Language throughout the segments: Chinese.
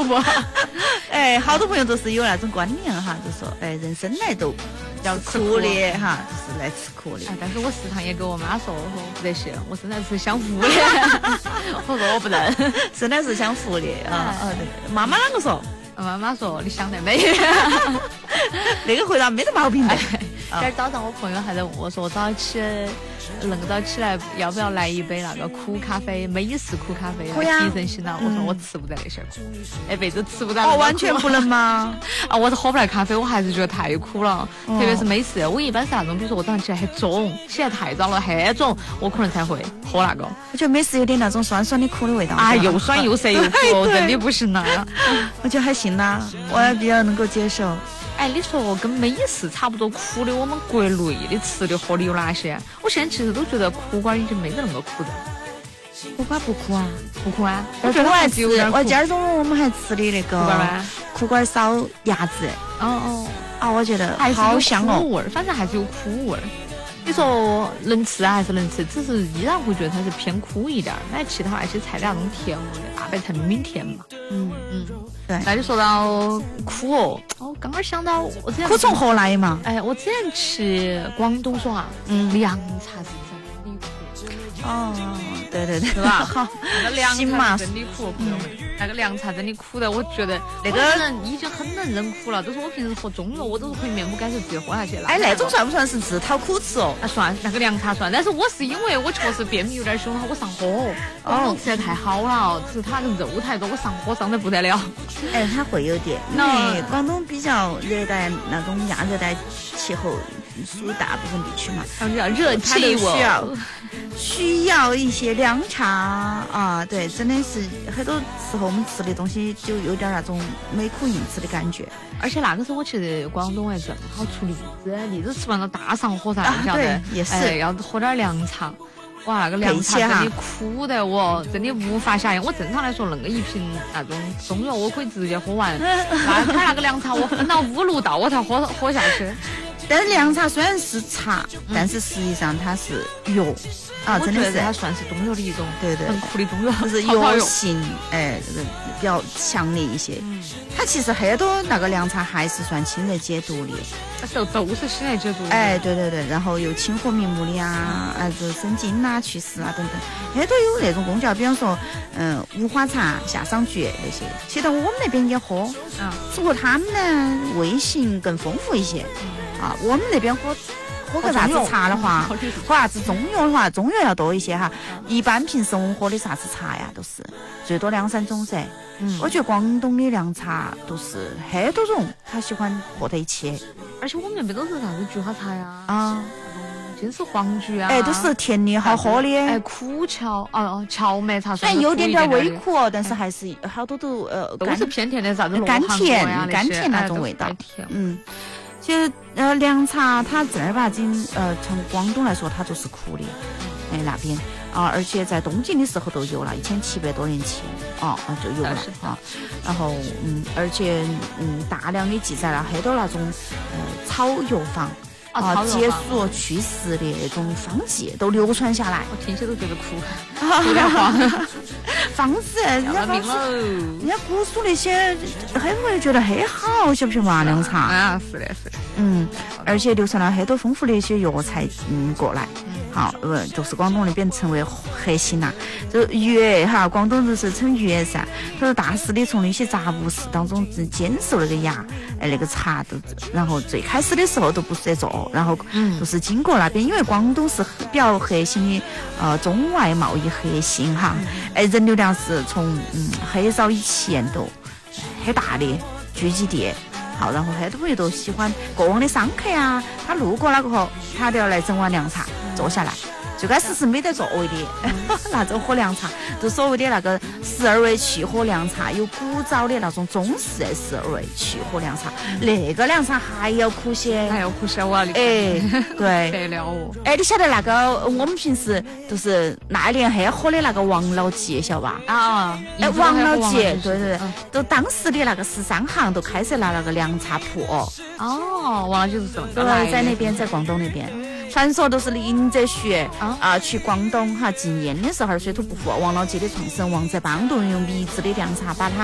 不？ 哎，好多朋友都是有那种观念哈，就说哎，人生来都要苦的哈，就是来吃苦的。 但是我时常也跟我妈说，我说不得行，我生来是享福的。我说我不认， 生来是享福的啊。对，妈妈啷个说？ 妈妈说你想得美。 那个回答没得毛病的。 今儿早上我朋友还在问我说，我早起能够早起来要不要来一杯那个苦咖啡，美式苦咖啡来提神醒脑？我说我吃不得那些苦，那辈子吃不到。 完全不能吗？ 啊，我是喝不来咖啡，我还是觉得太苦了，特别是美式。我一般是那种，比如说我早上起来很重，起来太早了很重，我可能才会喝那个。 我觉得美式有点那种酸酸的苦的味道。 啊，又酸又涩又苦，真的不行啦。 我觉得还行啦，我也比较能够接受。 哎，你说跟美式差不多苦的，我们国内的吃的喝的有哪些？我现在其实都觉得苦瓜已经没得那么苦的。 苦瓜不苦啊？ 不苦啊？ 我觉得还是有点苦。今儿中午我们还吃的那个苦瓜烧鸭子。我觉得好香哦。 味儿，反正还是有苦味儿。你说能吃啊还是能吃，只是依然会觉得它是偏苦一点。那其他那些菜的那种甜味，大白菜明明甜嘛。对。那就说到苦哦，我刚刚想到我之前苦从何来嘛？ 哎，我之前去广东说啊，凉茶是真的苦。 对， 是吧？好，那个凉茶真的苦，朋友们，那个凉茶真的苦的，我觉得那个人已经很能忍苦了。都是我平时喝中药，我都是可以面不改色直接喝下去。 哎，那种算不算是自讨苦吃哦？ 算，那个凉茶算。但是我是因为我确实便秘有点凶，我上火。广东吃的太好了，就是它那个肉太多，我上火上得不得了。 哎，它会有点，因为广东比较热带那种亚热带气候。属于大部分地区嘛， 他们叫热气需要一些凉茶啊，对，真的是很多时候我们吃的东西就有点那种没苦硬吃的感觉。 而且那个时候我去广东正好出栗子吃完了大上火噻，你晓得？ 也是要喝点凉茶。哇，那个凉茶真的苦的我真的无法下咽。我正常来说，那个一瓶那种中药我可以直接喝完，他那个凉茶我分到5-6道我才喝下去。 但是凉茶虽然是茶，但是实际上它是药啊，真的是它算是中药的一种， 对， 很苦的中药， 就是药性，哎，这个比较强烈一些。它其实很多那个凉茶还是算清热解毒的， 都是清热解毒。 哎，对，然后又清火明目的啊，就生津啊、祛湿啊等等，很多有那种功效，比方说，无花茶、夏桑菊那些，其实我们那边也喝，只不过他们呢味型更丰富一些。我们那边喝个啥子茶的话，喝啥子中药的话，中药要多一些哈。一般平时我们喝的啥子茶呀，都是最多2-3种噻。我觉得广东的凉茶都是很多种，他喜欢和在一起。 而且我们那边都是啥子菊花茶呀，金丝黄菊啊， 都是甜的好喝的。 苦荞荞麦茶， 虽然有点微苦但是还是好多都是偏甜的，啥子甘甜那种味道。其实凉茶它正儿八经从广东来说它就是苦的，那边而且在东晋的时候都有了，1700多年前就有了然后而且大量的记载了很多那种草药房解暑祛湿的那种方剂都流传下来， 我听起都觉得苦，有点慌。 方子，人家古书那些，我也觉得很好，晓不晓得嘛？凉茶是的。 而且流传了很多丰富的一些药材过来。好，就是广东那边成为核心啦。就粤广东就是称粤噻。他说大肆的从那些杂物室当中坚守那个那个茶都，然后最开始的时候都不是在做，然后都是经过那边，因为广东是比较核心的中外贸易核心哈。人流量是从很早以前都很大的聚集地。好，然后很多朋友都喜欢过往的商客啊，他路过那个后，他都要来整碗凉茶，坐下来。最开始是没得座位的，那种喝凉茶，就所谓的那个12味去喝凉茶，有古早的那种中式的12味去喝凉茶，那个凉茶还要苦些， 我要对， 得了哦。 你晓得那个我们平时都是那一年很喝的那个王老吉，晓得吧？王老吉，对，都当时的那个13行都开设了那个凉茶铺。 王老吉是什么？ 对，在那边，在广东那边。传说都是林则徐去广东纪念的时候，水土不服，王老吉的创始人王泽邦都用秘制的凉茶把它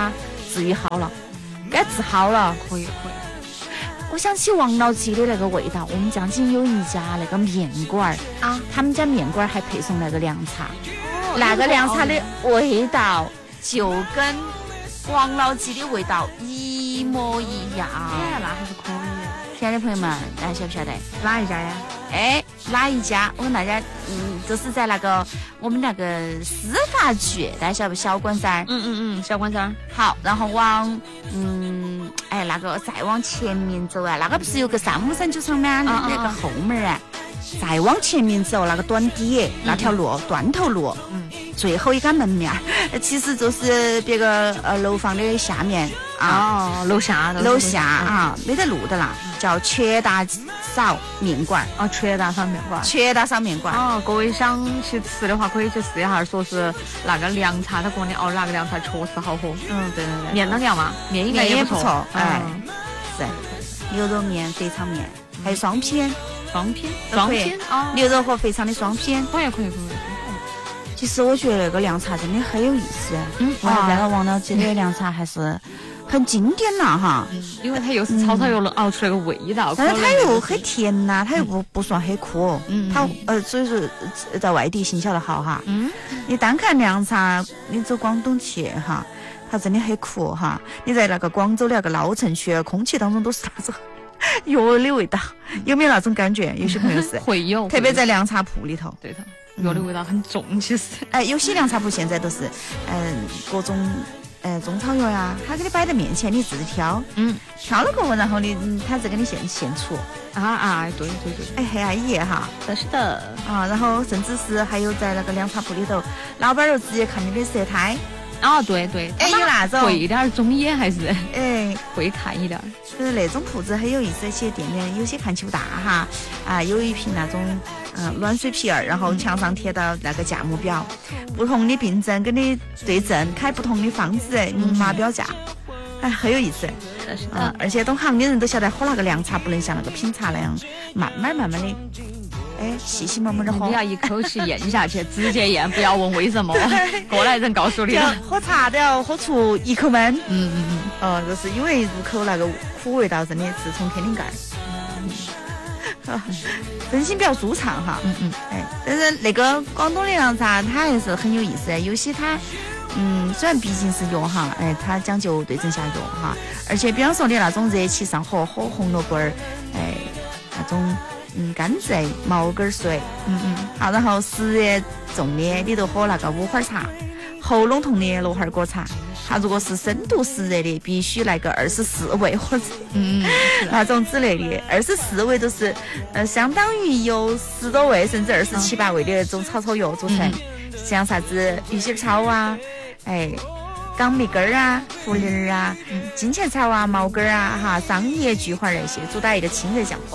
治愈好了，该治好了。 可以。 我想起王老吉的那个味道，我们江津有一家那个面馆啊，他们家面馆还配送那个凉茶，那个凉茶的味道就跟王老吉的味道一模一样。 那还是可以。 亲爱的朋友们，大家晓不晓得哪一家呀？ 哪一家？我们大家就是在我们那个司法局，大家晓不小馆噻？ 小馆噻。 好，然后往再往前面走啊，那个不是有个353酒厂吗？那个后门啊，再往前面走，那个短底那条路，断头路，最后一个门面，其实就是别个楼房的下面啊， 楼下啊，没得路的啦，叫全大嫂面馆啊，全大嫂面馆哦，各位想去吃的话，可以去试一下，说是那个凉茶，他跟我的那个凉茶确实好喝。 对， 面怎么样嘛？面应该也不错， 是牛肉面、肥肠面，还有双拼啊， 牛肉和肥肠的双拼， 可以。 其实我觉得那个凉茶真的很有意思，那个王老吉的凉茶还是很经典了哈， 因为它又是草草又能熬出来个味道， 但是它又很甜呐，它又不算很苦，它所以说在外地行销的好哈，你单看凉茶，你走广东去哈，它真的很苦哈，你在那个广州的那个老城区，空气当中都是那种药的味道，有没有那种感觉？有些朋友是会有， 特别在凉茶铺里头， 对的。药的味道很重，其实。 有些凉茶铺现在都是，各种中草药呀，他给你摆在面前，你自己挑，挑了过后，然后他再给你现出。 对。 很安逸哈。 是的。 然后甚至是还有在那个凉茶铺里头，老板又直接看你的舌苔。 对。 有那种会一点中医还是会看一点。 就是那种铺子很有意思，一些店面有些看起不大哈，有一瓶那种暖水瓶儿，然后墙上贴到那个价目表，不同的病症给你对症，开不同的方子，明码标价，很有意思。 是的。 而且懂行的人都晓得喝那个凉茶不能像那个品茶那样慢慢的。细慢慢的喝， 你要一口气咽下去，直接咽，不要问为什么。过来人告诉你， 喝茶都要喝出一口闷。就是因为入口那个苦味道真的是从天灵盖。真心比较舒畅哈。但是那个广东的凉茶它还是很有意思，有些它虽然毕竟是药哈，它讲究对症下药哈，而且比方说的那种热气上火，喝红萝卜儿，那种。甘蔗、毛根水，好，然后湿热重的，你就喝那个五花茶；喉咙痛的罗汉果茶。它如果是深度湿热的，必须来个24味或者那种之类的。24味都是相当于有10多味甚至27、8味的那种草药组成，像啥子鱼腥草啊，港蜜根儿啊、茯苓啊、金钱草啊、毛根啊、桑叶、菊花那些，主打一个清热降火。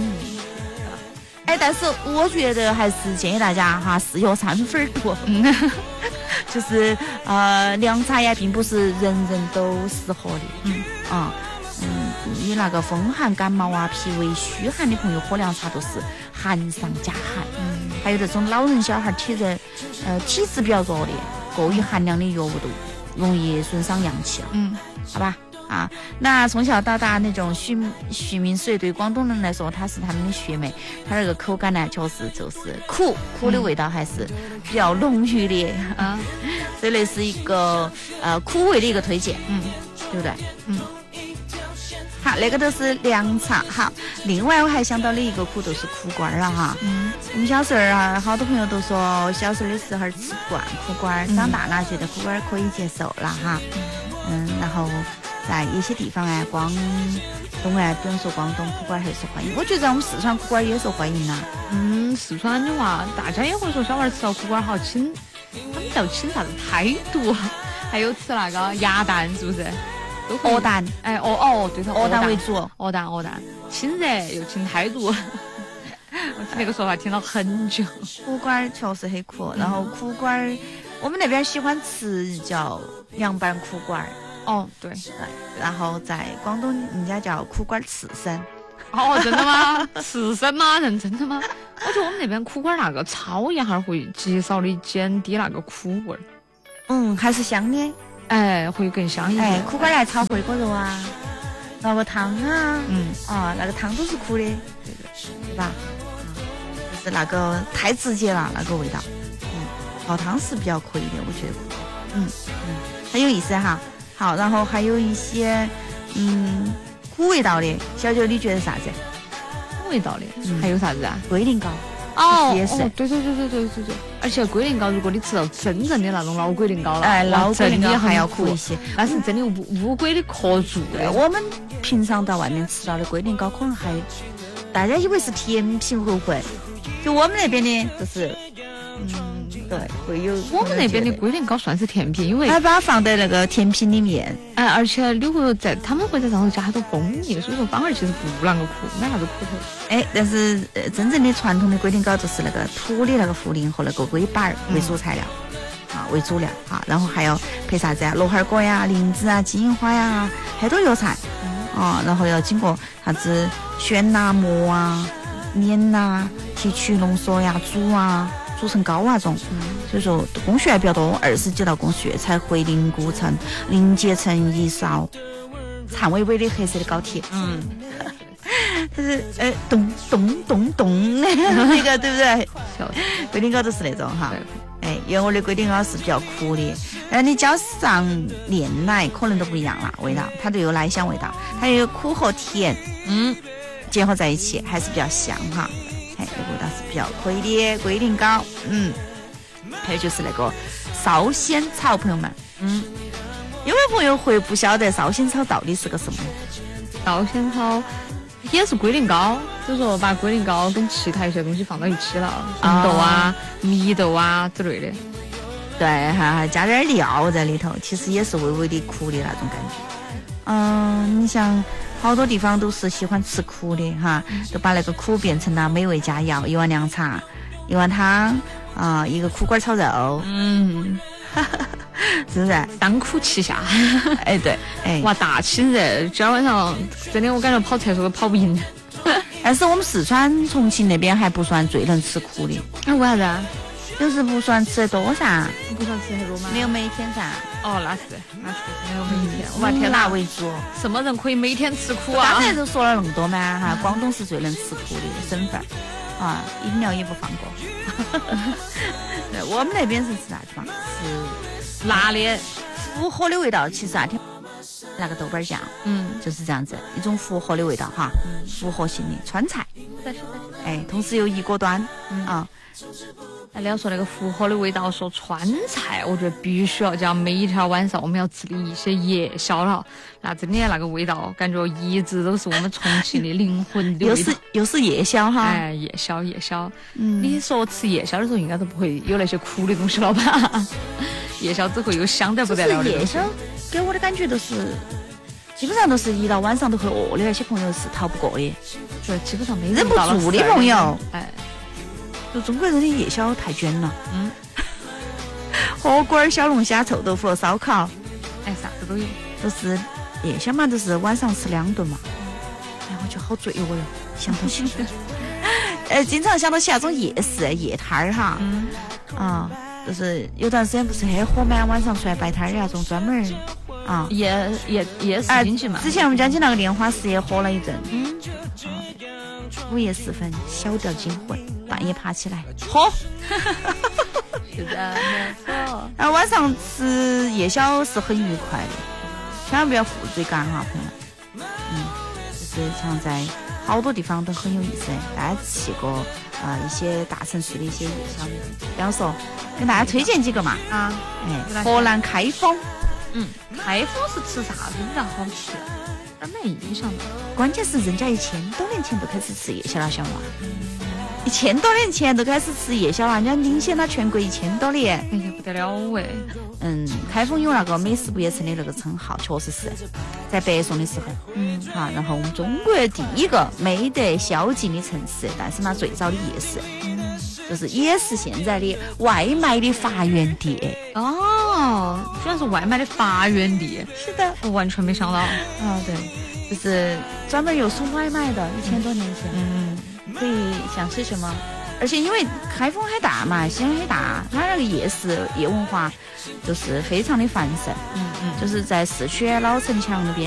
但是我觉得还是建议大家适用3分度。就是凉茶呀，并不是人人都适合的。你那个风寒感冒啊、脾胃虚寒的朋友喝凉茶都是寒上加寒。还有这种老人小孩体质比较弱的，过于寒凉的药物都容易损伤阳气了。好吧。那从小到大那种徐明水对广东人来说，它是他们的血脉，它那个口感呢，确实就是苦的味道还是比较浓郁的所以那是一个苦味的一个推荐，对不对？好，那个都是凉茶。好，另外我还想到的一个苦就是苦瓜儿哈。我们小时候好多朋友都说小时候的时候吃不惯苦瓜，长大了觉得苦瓜可以接受了哈。然后在一些地方广东比方说广东苦瓜很受欢迎，我觉得在我们四川苦瓜也受欢迎啦。 四川的话，大家也会说小娃吃到苦瓜好亲，他们叫亲啥子胎肚，还有吃那个鸭蛋，是不是？ 鹅蛋， 对头， 鹅蛋为主， 鹅蛋，清热又清胎肚。我听那个说法听了很久。 苦瓜确实很苦，然后苦瓜我们那边喜欢吃叫凉拌苦瓜。 对， 然后在广东人家叫苦瓜刺身。 真的吗？刺身吗？认真的吗？我觉得我们那边苦瓜那个炒一下会极少的减低那个苦味儿。 还是香的。 哎，会更香一点。 哎，苦瓜来炒回锅肉啊，熬个汤啊，那个汤都是苦的，对吧？就是那个太直接了，那个味道。熬汤是比较可以的，我觉得。很有意思哈。好，然后还有一些苦味道的，小九你觉得啥子？ 苦味道的，还有啥子啊？ 龟苓膏。也是， 对，而且龟苓膏，如果你吃到真正的那种老龟苓膏了， 老龟苓膏还要苦一些， 那是真的乌龟的壳做的。 我们平常到外面吃到的龟苓膏，可能还大家以为是甜品会不会？就我们那边的，就是对，会有。 我们那边的龟苓膏算是甜品，因为还把它放在那个甜品里面。 而且你会他们会在上头加很多蜂蜜，所以说反而其实不啷个苦，没啥子苦头。 但是真正的传统的龟苓膏就是那个土的那个茯苓和那个龟板为主材料，为主料然后还要配啥子啊？罗汉果呀、莲子啊、金银花呀，很多药材然后要经过啥子选呐、磨啊、碾呐、提取、浓缩呀、煮成膏啊这种，所以说工序还比较多，20几道工序才会凝固成凝结成一勺颤巍巍的黑色的膏体。它是咚咚咚咚那个对不对？龟苓膏都是那种哈。原味的龟苓膏是比较苦的，但你加上炼奶可能都不一样了，味道它都有奶香味道，它有苦和甜，结合在一起还是比较香哈。这个味道是比较可以的龟苓膏。还有就是那个烧仙草，朋友们，有没有朋友会不晓得烧仙草到底是个什么？ 烧仙草也是龟苓膏，就是说把龟苓膏跟其他一些东西放到一起了，红豆啊、蜜豆啊之类的。 对，还加点料在里头，其实也是微微的苦的那种感觉。你像好多地方都是喜欢吃苦的哈，都把那个苦变成了美味佳肴，一碗凉茶、一碗汤一个苦瓜炒肉，是不是当苦其下？ 对， 哇，大清热，今天晚上真的我感觉跑厕所都跑不赢。 但是我们四川、重庆那边还不算最能吃苦的。 为啥子啊？ 就是不算吃得多噻。 不算吃得多吗？ 没有每天噻。 那确实没有每天。 我把天拿为主。 什么人可以每天吃苦啊？ 刚才就说了那么多嘛广东是最能吃苦的省份饮料也不放过。对，我们那边是吃啥子嘛？是辣的复合的味道，其实天那个豆瓣酱，就是这样子一种复合的味道哈，复合性的川菜。同时有一锅端你要说那个复合的味道，说川菜，我觉得必须要讲每一天晚上我们要吃的一些夜宵了。那真的那个味道，感觉一直都是我们重庆的灵魂的味道。 又是夜宵哈。 夜宵。你说吃夜宵的时候，应该都不会有那些苦的东西了吧？夜宵只会有香得不得了的。 夜宵给我的感觉都是，基本上都是一到晚上都会饿的那些朋友是逃不过的。 对，基本上没忍不住的朋友。就中国人的夜宵太卷了。火锅、小龙虾、臭豆腐、烧烤， 啥子都有。 都是夜宵嘛，都是晚上吃2顿嘛。我觉得好罪恶哟，想到起。经常想到起那种夜市、夜摊儿哈。就是有段时间不是很火嘛，晚上出来摆摊儿的那种专门夜市经济嘛。 之前我们江津那个莲花寺也火了一阵。午夜时分，小调惊魂，半夜爬起来， 是的，没错。 然后晚上吃夜宵是很愉快的，千万不要负罪感哈，朋友们。就是像在好多地方都很有意思，大家去过一些大城市的一些夜宵，比方说跟大家推荐几个嘛。河南开封。 开封是吃啥子比较好吃？没印象的。 关键是人家1000多年前都开始吃夜宵了，晓得吗？1000多年前都开始吃夜宵了，人家领先了全国1000多年。 不得了喂。 开封有那个美食不夜城的那个称号，确实是在北宋的时候。然后我们中国第一个没得宵禁的城市，但是呢最早的夜市，就是也是现在的外卖的发源地。 居然是外卖的发源地。 是的， 我完全没想到。 对，就是专门有送外卖的，1000多年前。可以想吃什么而且因为开封很大嘛，西安很大，它那个夜市夜文化就是非常的繁盛，就是在市区老城墙那边。